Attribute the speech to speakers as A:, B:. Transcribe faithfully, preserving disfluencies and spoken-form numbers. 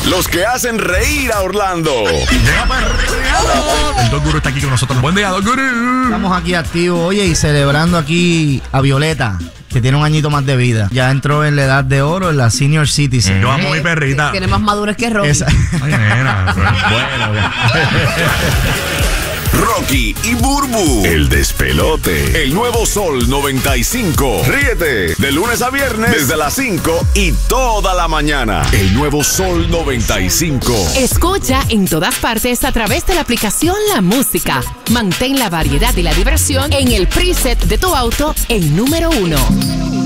A: Los que hacen reír a Orlando.
B: El Don Guru está aquí con nosotros. Buen día, Don Guru.
C: Estamos aquí activos, oye, y celebrando aquí a Violeta, que tiene un añito más de vida. Ya entró en la edad de oro, en la senior citizen.
B: Yo amo a mi perrita.
D: Tiene más madurez que Rocky.
C: Esa-
B: Ay, nena. Bueno,
A: Rocky y Burbu. El despelote. El nuevo Sol noventa y cinco. Ríete de lunes a viernes desde las cinco y toda la mañana. El nuevo Sol noventa y cinco.
E: Escucha en todas partes a través de la aplicación La Música. Mantén la variedad y la diversión en el preset de tu auto en número uno.